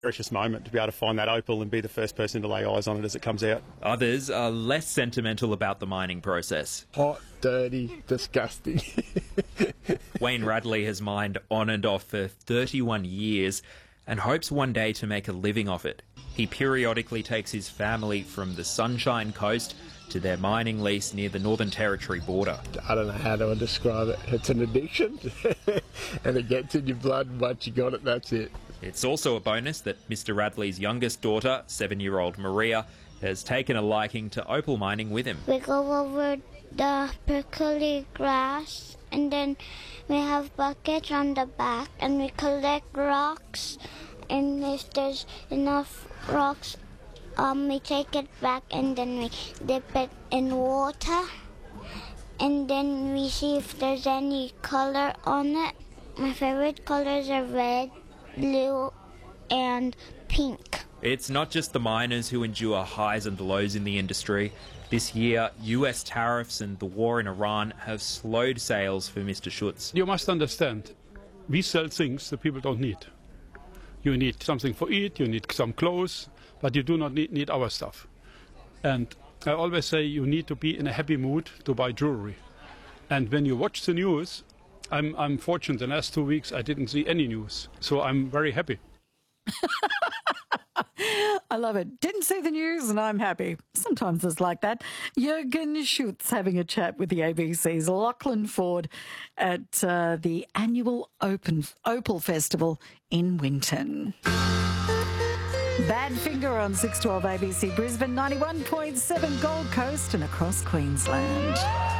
Precious moment to be able to find that opal and be the first person to lay eyes on it as it comes out. Others are less sentimental about the mining process. Hot, dirty, disgusting. Wayne Radley has mined on and off for 31 years and hopes one day to make a living off it. He periodically takes his family from the Sunshine Coast to their mining lease near the Northern Territory border. I don't know how to describe it. It's an addiction and it gets in your blood, and once you got it, that's it. It's also a bonus that Mr Radley's youngest daughter, 7-year-old Maria, has taken a liking to opal mining with him. We go over the prickly grass and then we have buckets on the back and we collect rocks, and if there's enough rocks, we take it back and then we dip it in water and then we see if there's any color on it. My favorite colors are red, blue and pink. It's not just the miners who endure highs and lows in the industry. This year, US tariffs and the war in Iran have slowed sales for Mr Schutz. You must understand, we sell things that people don't need. You need something for eat, you need some clothes, but you do not need our stuff. And I always say you need to be in a happy mood to buy jewelry. And when you watch the news, I'm fortunate. The last 2 weeks I didn't see any news, so I'm very happy. I love it. Didn't see the news and I'm happy. Sometimes it's like that. Jürgen Schutz having a chat with the ABC's Lachlan Ford at the annual Opal Festival in Winton. Badfinger on 612 ABC Brisbane, 91.7 Gold Coast and across Queensland.